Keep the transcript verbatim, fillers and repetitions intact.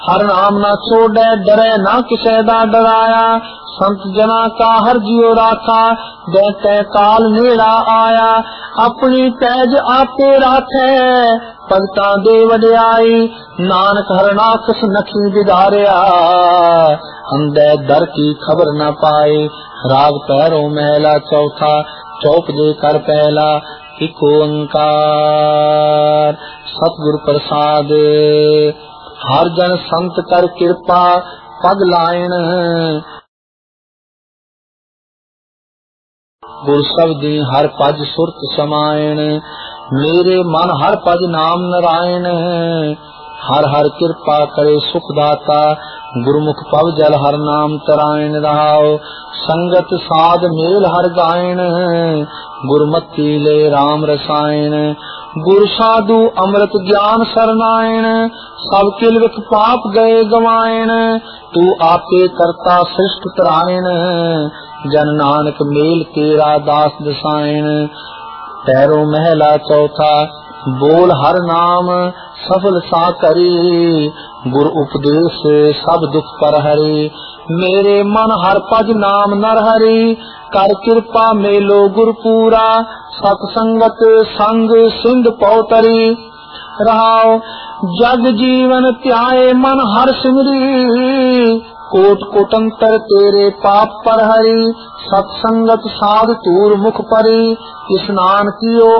हर नाम न छोड़े डरे ना किसे दा डराया, संत जना का हर जियो राखा, देखे काल नेड़ा आया। अपनी पैज आपे राखे भगता दे वड्याई, नानक हर नाखस नखी बिदारिया, अंधे दर की खबर न पाए। राग पैरों महला चौथा, चौक दे कर पहला, एक ओंकार। सतगुर प्रसाद हर जन संत कर कृपा पग लायन, गुर शब्दी हर पज सुरत समायन। मेरे मन हर पज नाम नारायण, हर हर कृपा करे सुख दाता। गुरमुख पव जल हर नाम तरायण रहाओ, संगत साध मेल हर गायन। गुरमति ले राम रसायन, गुर साधु अमृत ज्ञान सरनायण। सब किल विख पाप गए गवायन, तू आपे करता सृष्ट तरायण। जन नानक मेल तेरा दास दसायण। पैरों महला चौथा, बोल हर नाम सफल सा करी, गुर उपदेश सब दुख पर हरी। मेरे मन हर पज नाम नर हरी, कर कृपा मेलो गुर पूरा। सतसंगत संग सिंध पौतरी, रहाओ जग जीवन त्याए मन हर सिमरी। कोट कोटंतर तेरे पाप पर हरी, सतसंगत साध तूर मुख परी। स्नान कियो